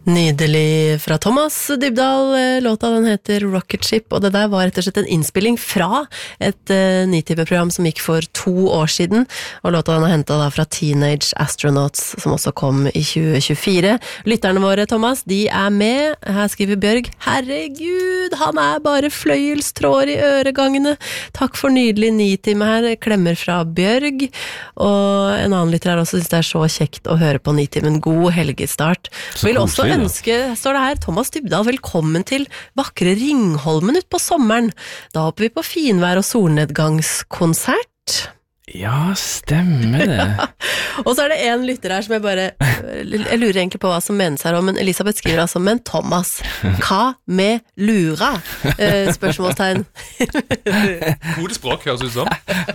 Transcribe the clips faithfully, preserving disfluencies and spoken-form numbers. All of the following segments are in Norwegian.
Nydelig fra Thomas Dybdahl, låta den heter Rocket Ship, og det der var rett og slett en innspilling fra et uh, Nitimen-program som gikk for to år siden, og låta den har hentet da fra Teenage Astronauts, som også kom i tjue tjuefire. Lytterne våre, Thomas, de er med. Her skriver Bjørg, herregud, han er bare fløyelstråder i øregangene. Takk for nydelig Nitime her, klemmer fra Bjørg, og en annen lytter her også synes det er så kjekt å høre på Nitimen. God helgestart. Vil også ønske, står det her, Thomas Dybdahl, velkommen til vakre Ringholmen ut på sommeren. Da håper vi på finvær og solnedgangskonsert. Ja, stemmer det. Ja. Og så er det en lytter her som jeg bare, jeg lurer egentlig på hva som menes her om, men Elisabeth skriver altså, men Thomas, hva med lura? Eh, spørsmålstegn. Gode språk, høres ut som.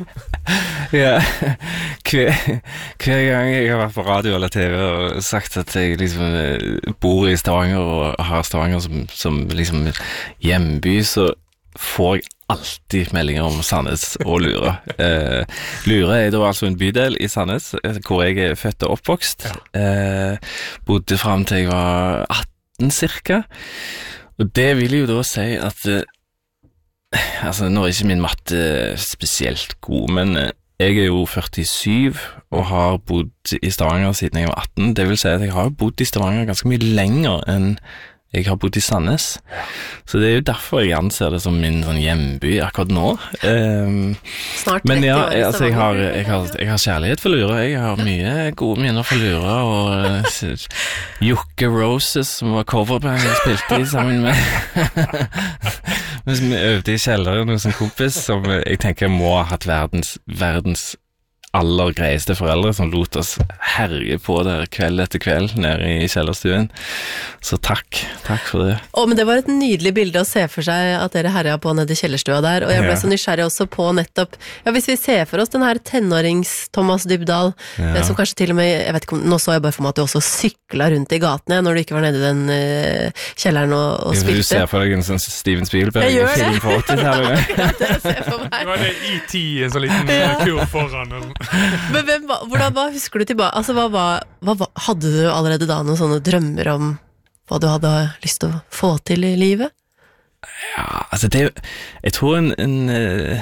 Ja, hver, hver gang jeg har vært på radio eller TV og sagt at jeg liksom bor i Stavanger og har Stavanger som, som liksom hjemby, så får jeg alltid meldinger om Sandnes og Lura. Eh, Lura er da altså en bydel i Sandnes, hvor jeg er født og oppvokst. Eh, bodde frem til jeg var atten cirka. Og det vil jo da si at eh, altså, nå er ikke min matte spesielt god, men eh, jeg er jo førtisju og har bodd i Stavanger siden jeg var atten. Det vil si at jeg har bodd i Stavanger ganske mye lenger enn jeg har bodd i Sandnes. Så det er jo derfor jeg anser det som min sånn hjemby akkurat nå. Um, Snart men ja, tretti år i altså, jeg, har, Stavanger. jeg, har, jeg har kjærlighet for Lura. Jeg har mye gode minner for Lura, og uh, Jokke Roses, som var coverband jeg spilte i sammen med mens vi øvde i kjelleren hos en kompis, som jeg tenker må ha hatt verdens, verdens aller greieste foreldre som lot oss herge på der kveld etter kveld nede i kjellerstuen. Så takk, takk for det. Å, men det var et nydelig bilde å se for seg at dere herja på nede i kjellerstua der, og jeg ble Ja. så nysgjerrig også på nettopp, ja, hvis vi ser for oss den her tenårings Thomas Dybdahl, Ja. eh, som kanskje til og med, jeg vet ikke om, nå så jeg bare for meg at du også sykla rundt i gatene når du ikke var nede i den uh, kjelleren og, og Du spilte. ser for deg en sånn Steven Jeg gjør det. Spielberg-film på åttitallet. Ja, det ser jeg for meg. Det var det I T, en sånn liten Ja. kur foran. og sånn. Men hvem, var- hvordan, hva husker du tilbake? Altså, hva, var- hva, var- hadde du allerede da noen sånne drømmer om hva du hadde lyst til å få til i livet? Ja, altså det jeg tror en, en eh,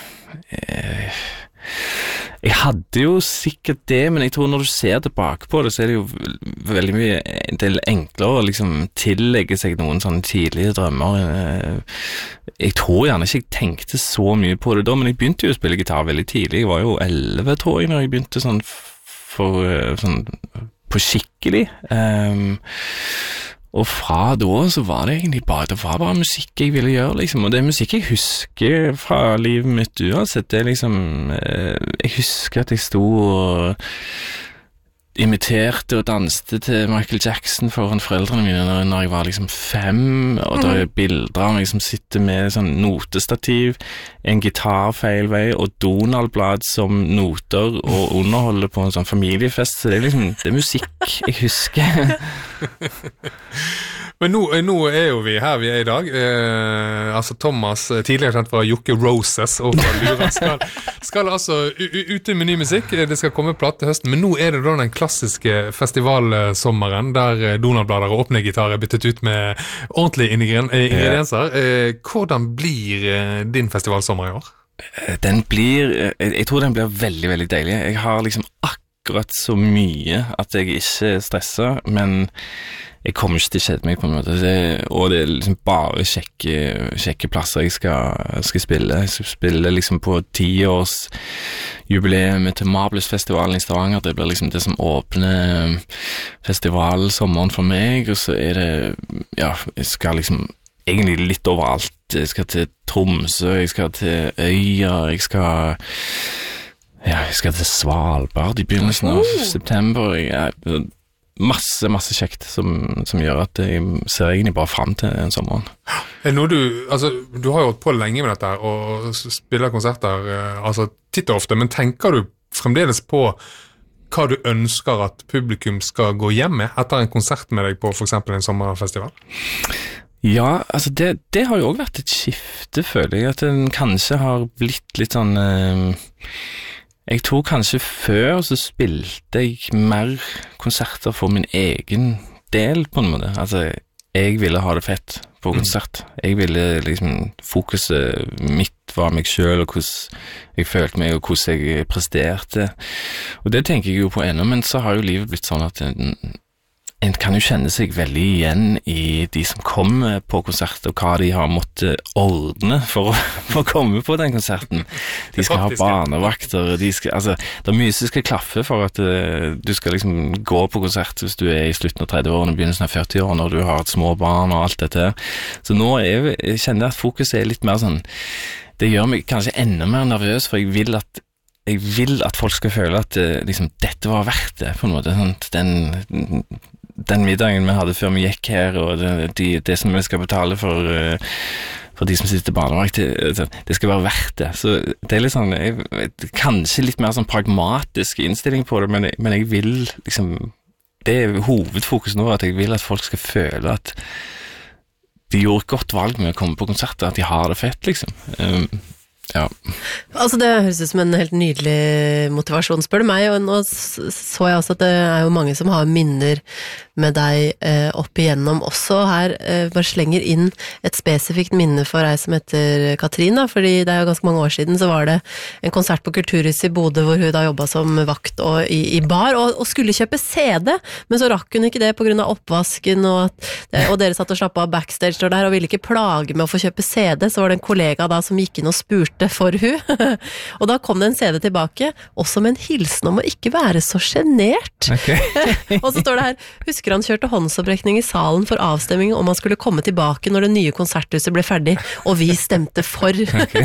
eh, jeg hadde jo sikkert det, men jeg tror når du ser tilbake på det, så er det jo veldig mye en del enklere å liksom tillegge seg noen sånne tidlige drømmer. Eh, jeg tror gjerne ikke jeg tenkte så mye på det da, men jeg begynte jo å spille gitar veldig tidlig. Jeg var jo elleve, tror jeg, når jeg begynte sånn for eh, sånn på skikkelig. Um, og fra da så var det egentlig bare, det var bare musikk jeg ville gjøre, liksom, og det er musikk jeg husker fra livet mitt uansett. Det er liksom, eh, jeg husker at jeg sto og imiterte og danste til Michael Jackson foran foreldrene mine når, når jeg var liksom fem, og da er bilder av meg som sitter med sånn notestativ, en gitar feil vei, og Donald-blad som noter og underholder på en sånn familiefest, så det er liksom, det er musikk jeg husker. Men nå, nå er jo vi her vi er i dag. Eh, altså Thomas, tidligere kjent fra Jokke Roses og fra Lura, skal, skal altså u- u- ute med ny musikk. Det skal komme plate til høsten, men nå er det da den klassiske festivalsommeren der Donald-blader og åpne gitar er byttet ut med ordentlige ingredien- eh, ingredienser. Eh, hvordan blir eh, din festivalsommer i år? Den blir, jeg, jeg tror den blir veldig, veldig deilig. Jeg har liksom akkurat så mye at jeg ikke stresser, men jeg kommer ikke til å kjede meg på en måte, det, og det er liksom bare kjekke, kjekke plasser jeg skal, skal spille. Jeg skal spille liksom på tiårs jubileet til Marblesfestivalen i Stavanger. Det blir liksom det som åpner festivalsommeren for meg, og så er det, ja, jeg skal liksom egentlig litt overalt. Jeg skal til Tromsø, jeg skal til Øya, jeg skal ja, jeg skal til Svalbard i begynnelsen av september. Jeg, masse, masse kjekt som, som gjør at jeg ser egentlig bare frem til en sommeren. Er noe du, altså, du har jo holdt på lenge med dette her, og s- spiller konserter, eh, altså titt og ofte, men tenker du fremdeles på hva du ønsker at publikum skal gå hjem med etter en konsert med deg på for eksempel en sommerfestival? Ja, altså det, det har jo også vært et skifte, føler jeg, at den kanskje har blitt litt sånn eh, jeg tror kanskje før så spilte jeg mer konserter for min egen del på en måte. Altså, jeg ville ha det fett på konsert. Jeg ville liksom, fokuset mitt var meg selv, og hvordan jeg følte meg, og hvordan jeg presterte. Og det tenker jeg jo på ennå, men så har jo livet blitt sånn at en, en kan jo kjenne seg veldig igjen i de som kommer på konsert, og hva de har måttet ordne for å, for å komme på den konserten. De skal ha barnevakter, de skal, altså, det er mye som skal klaffe for at uh, du skal liksom gå på konsert hvis du er i slutten av tredve-årene, begynnelsen av førti-årene, og du har et små barn og alt dette. Så nå er jeg, jeg kjenner at fokuset er litt mer sånn, det gjør meg kanskje enda mer nervøs, for jeg vil at jeg vil at folk skal føle at uh, liksom, dette var verdt det, på en måte. Sånn, den, den middagen vi hadde før vi gikk her, og det, de, det som vi skal betale for, uh, for de som sitter barnevakt, det, det skal være verdt det. Så det er litt sånn, jeg, kanskje litt mer sånn pragmatisk innstilling på det, men jeg, men jeg vil liksom, det er hovedfokus nå, at jeg vil at folk skal føle at de gjorde et godt valg med å komme på konserter, at de har det fett, liksom. Um, Ja. Altså det høres ut som en helt nydelig motivasjon, spør du meg, og nå så jeg også at det er jo mange som har minner med deg eh, opp igjennom også her, eh, bare slenger inn et spesifikt minne for ei som heter Katrin, da, fordi det er jo ganske mange år siden så var det en konsert på Kulturhuset i Bodø hvor hun da jobbet som vakt og, i, i bar, og, og skulle kjøpe C D, men så rakk hun ikke det på grunn av oppvasken, og, at, og dere satt og slappet av backstage der og ville ikke plage med å få kjøpe C D, så var det en kollega da som gikk inn og spurte for hun, og da kom det en C D tilbake, også med en hilsen om å ikke være så genert. Okay. Og så står det her, husker han kjørte håndsopprekning i salen for avstemming om han skulle komme tilbake når det nye konserthuset ble ferdig, og vi stemte for. Okay.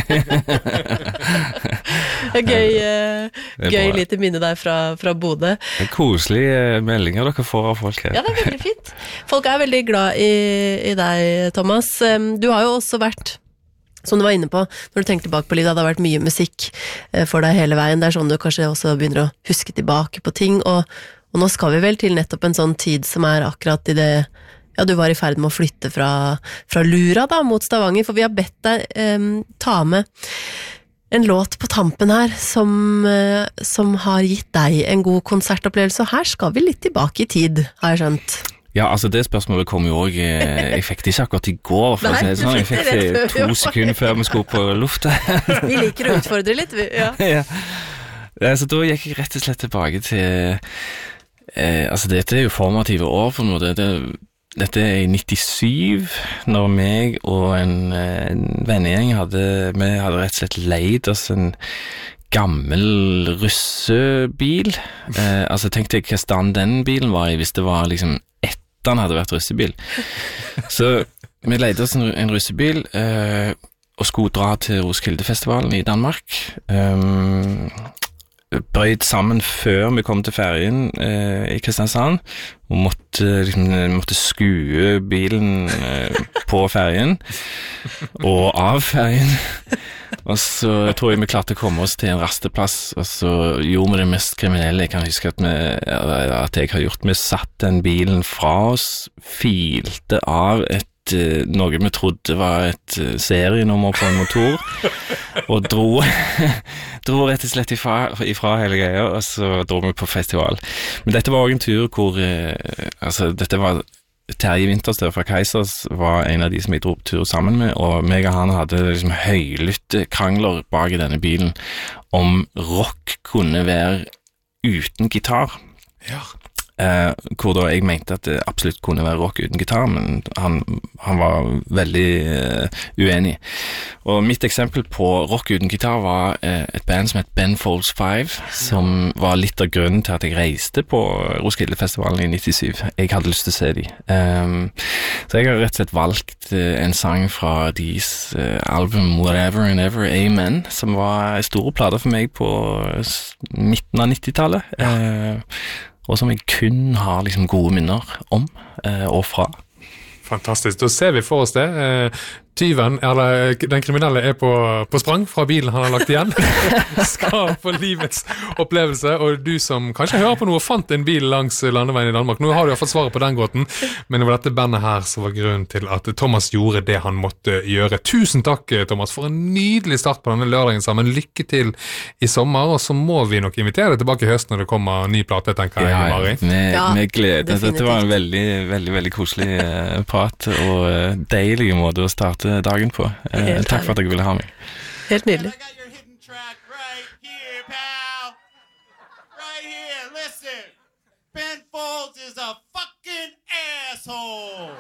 Gøy, gøy lite minne der fra, fra Bodø. Det er koselige meldinger dere får av folk her. Ja, det er veldig fint. Folk er veldig glad i, i deg, Thomas. Du har jo også vært, som du var inne på, når du tenker tilbake på livet, det har vært mye musikk for deg hele veien, det er sånn du kanskje også begynner å huske tilbake på ting, og, og nå skal vi vel til nettopp en sånn tid som er akkurat i det, ja, du var i ferd med å flytte fra, fra Lura da, mot Stavanger, for vi har bedt deg eh, ta med en låt på tampen her, som, eh, som har gitt deg en god konsertopplevelse, og her skal vi litt tilbake i tid, har jeg skjønt. Ja, altså det spørsmålet kom jo også, jeg fikk det ikke akkurat i går, for Nei, å si det sånn, jeg fikk det to sekunder før vi skulle på lufta. Vi liker å utfordre litt, ja. Ja. Så da gikk jeg rett og slett tilbake til, eh, altså dette er jo formative år for noe, det, dette er i nittisyv, når meg og en, en vennegjeng hadde, vi hadde rett og slett leid oss en gammel russebil, eh, altså tenkte jeg hva stand den bilen var i, hvis det var liksom han hadde vært russebil. Så vi leide oss en, en russebil eh, og skulle dra til Roskildefestivalen i Danmark. Um, brøyd sammen før vi kom til ferien eh, i Kristiansand og måtte, liksom, måtte skue bilen eh, på ferien og av ferien. Og så tror jeg vi klarte å komme oss til en rasteplass, og så gjorde vi det mest kriminelle jeg kan huske at, vi, at jeg har gjort. Vi satt den bilen fra oss, filte av et, noe vi trodde var et serienummer på en motor, og dro, dro rett og slett ifra, ifra hele greia, og så dro vi på festival. Men dette var også en tur hvor, altså dette var Terje Winterstø fra Keisers var en av de som jeg dro på tur sammen med, og meg og han hadde liksom høylytte krangler bak i denne bilen om rock kunne være uten gitar. Ja. Eh, hvor da jeg mente at det absolutt kunne være rock uten gitar, men han, han var veldig uh, uenig. Og mitt eksempel på rock uten gitar var uh, et band som het Ben Folds Five, som var litt av grunnen til at jeg reiste på Roskildefestivalen i nittisyv. Jeg hadde lyst til å se de. Um, så jeg har rett og slett valgt uh, en sang fra deres uh, album Whatever and Ever Amen, som var en stor plate for meg på midten av nittitallet. Uh, og som jeg kun har liksom gode minner om eh, og fra. Fantastisk, da ser vi for oss det. tyven, eller den kriminelle er på, på sprang fra bilen han har lagt igjen, skal få livets opplevelse, og du som kanskje hører på noe og fant en bil langs landeveien i Danmark, nå har du fått svaret på den gåten, men det var dette bandet her som var grunnen til at Thomas gjorde det han måtte gjøre. Tusen takk, Thomas, for en nydelig start på denne lørdagen sammen. Lykke til i sommer, og så må vi nok invitere deg tilbake i høst når det kommer ny plate, tenker jeg, Ja, Mari. med, Ja, med glede. Dette definitivt. var en veldig, veldig, veldig koselig eh, prat, og eh, deilig måte å starte dagen på. Eh, Helt takk for at dere ville ha meg. Helt nydelig. I got your hidden track right here, pal. Right here, listen. Ben Folds is a fucking asshole.